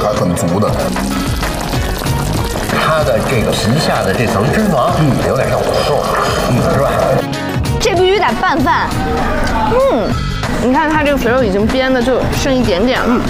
还很足的。 它的这个皮下的这层脂肪，有点像火豆，是吧？ 这必须得拌饭。你看它这个肥肉已经煸的就剩一点点了，